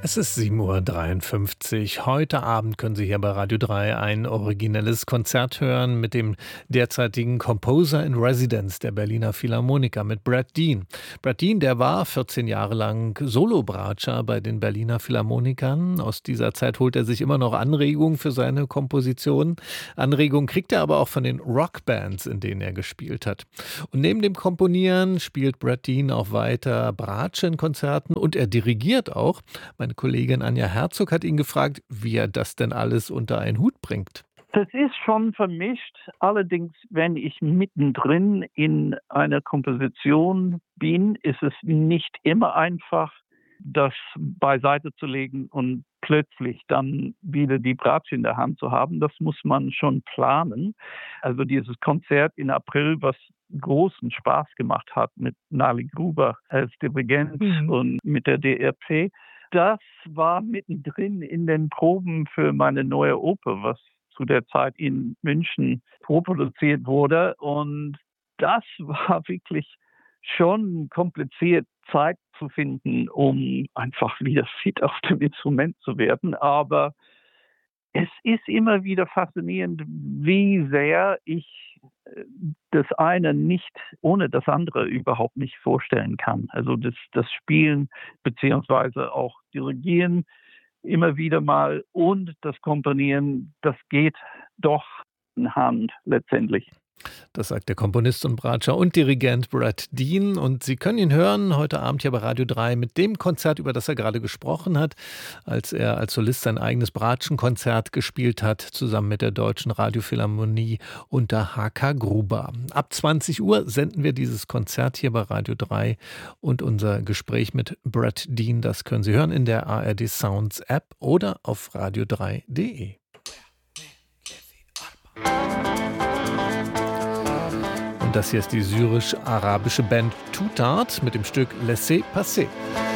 Es ist 7:53 Uhr. Heute Abend können Sie hier bei Radio 3 ein originelles Konzert hören mit dem derzeitigen Composer in Residence der Berliner Philharmoniker, mit Brad Dean. Brad Dean, der war 14 Jahre lang Solobratscher bei den Berliner Philharmonikern. Aus dieser Zeit holt er sich immer noch Anregungen für seine Kompositionen. Anregungen kriegt er aber auch von den Rockbands, in denen er gespielt hat. Und neben dem Komponieren spielt Brad Dean auch weiter Bratsche in Konzerten und er dirigiert auch. Meine Kollegin Anja Herzog hat ihn gefragt, wie er das denn alles unter einen Hut bringt. Das ist schon vermischt. Allerdings, wenn ich mittendrin in einer Komposition bin, ist es nicht immer einfach, das beiseite zu legen und plötzlich dann wieder die Bratsche in der Hand zu haben. Das muss man schon planen. Also dieses Konzert in April, was großen Spaß gemacht hat mit Nali Gruber als Dirigent und mit der DRP, das war mittendrin in den Proben für meine neue Oper, was zu der Zeit in München vorproduziert wurde. Und das war wirklich schon kompliziert, Zeit zu finden, um einfach wieder fit auf dem Instrument zu werden. Aber es ist immer wieder faszinierend, wie sehr ich das eine nicht ohne das andere überhaupt nicht vorstellen kann. Also das Spielen beziehungsweise auch Dirigieren immer wieder mal und das Komponieren, das geht doch in Hand letztendlich. Das sagt der Komponist und Bratscher und Dirigent Brad Dean. Und Sie können ihn hören heute Abend hier bei Radio 3 mit dem Konzert, über das er gerade gesprochen hat, als er als Solist sein eigenes Bratschenkonzert gespielt hat, zusammen mit der Deutschen Radiophilharmonie unter H.K. Gruber. Ab 20 Uhr senden wir dieses Konzert hier bei Radio 3 und unser Gespräch mit Brad Dean, das können Sie hören in der ARD Sounds App oder auf radio3.de. Das hier ist die syrisch-arabische Band Tutart mit dem Stück Laissez Passer.